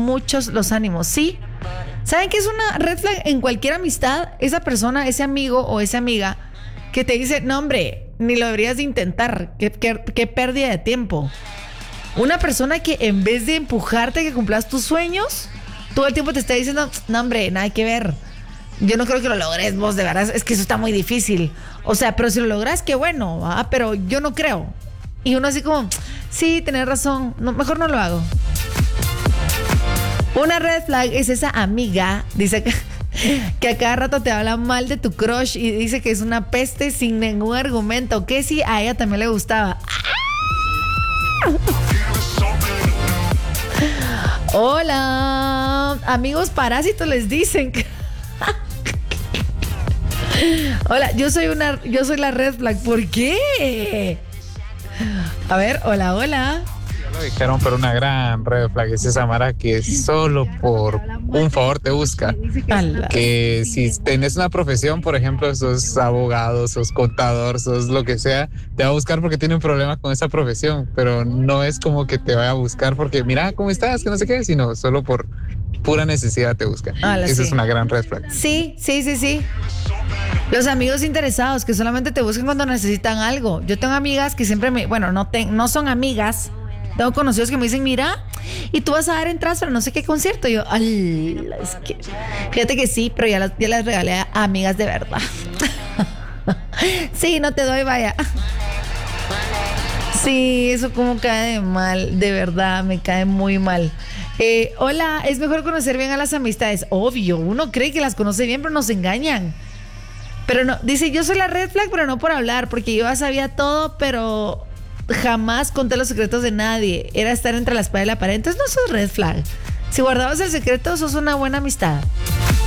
muchos los ánimos. Sí. ¿Saben qué es una red flag en cualquier amistad? Esa persona, ese amigo o esa amiga que te dice, no hombre, ni lo deberías de intentar. Qué pérdida de tiempo. Una persona que en vez de empujarte a que cumplas tus sueños, todo el tiempo te está diciendo, no hombre, nada que ver. Yo no creo que lo logres vos, de verdad, es que eso está muy difícil. O sea, pero si lo logras, qué bueno, ¿va? Pero yo no creo. Y uno así como, sí, tenés razón, no, mejor no lo hago. Una red flag es esa amiga, dice que a cada rato te habla mal de tu crush y dice que es una peste sin ningún argumento, que si a ella también le gustaba. Hola, amigos parásitos les dicen que... Hola, yo soy la red flag. ¿Por qué? A ver, hola. Ya lo dijeron, pero una gran red flag es esa mara que solo por un favor te busca. Que si tenés una profesión, por ejemplo, sos abogado, sos contador, sos lo que sea, te va a buscar porque tiene un problema con esa profesión, pero no es como que te vaya a buscar porque mira cómo estás, que no sé qué, sino solo por pura necesidad te busca. Esa es una gran red flag. Sí. Los amigos interesados que solamente te buscan cuando necesitan algo. Yo tengo amigas que siempre no son amigas. Tengo conocidos que me dicen, mira, y tú vas a dar entradas para no sé qué concierto. Y yo, es que, fíjate que sí, pero ya las regalé a amigas de verdad. Sí, no te doy, vaya. Sí, eso como cae de mal, de verdad, me cae muy mal. Hola, es mejor conocer bien a las amistades. Obvio, uno cree que las conoce bien, pero nos engañan. Pero no, dice, yo soy la red flag, pero no por hablar, porque yo ya sabía todo, pero jamás conté los secretos de nadie. Era estar entre la espada y la pared. Entonces no sos red flag. Si guardabas el secreto, sos una buena amistad.